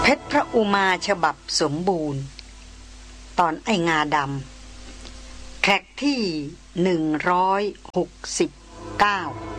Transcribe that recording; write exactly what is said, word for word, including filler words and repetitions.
เพชรพระอุมาฉบับสมบูรณ์ตอนไอ้งาดำแทร็กที่หนึ่งร้อยหกสิบเก้า